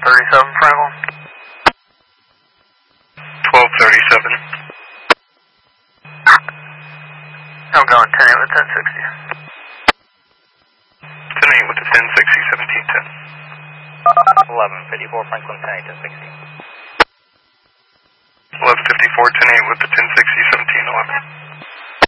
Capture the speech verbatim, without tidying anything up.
thirty-seven, Franklin. twelve thirty-seven. I'm going ten eight with ten sixty. ten eight with the ten sixty, seventeen ten. eleven fifty-four, Franklin, ten eight, ten sixty. eleven fifty-four, ten eight with the ten sixty, seventeen eleven.